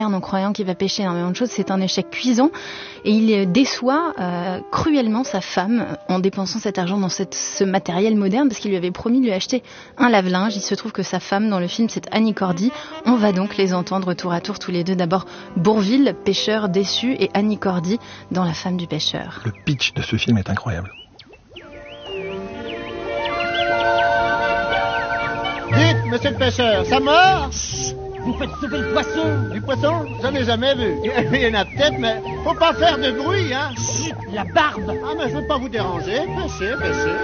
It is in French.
en croyant qu'il va pêcher énormément de choses. C'est un échec cuisant et il déçoit cruellement sa femme en dépensant cet argent dans ce matériel moderne parce qu'il lui avait promis de lui acheter un lave-linge. Il se trouve que sa femme dans le film c'est Annie Cordy. On va donc les entendre tour à tour tous les deux. D'abord Bourvil, pêcheur déçu, et Annie Cordy dans La femme du pêcheur. Le pitch de ce film est incroyable. Dites, monsieur le pêcheur, ça marche? Vous faites sauver le poisson. Du poisson? J'en ai jamais vu. Il y en a peut-être, mais faut pas faire de bruit, hein. Chut, la barbe. Ah, mais je veux pas vous déranger. Pêchez, pêchez.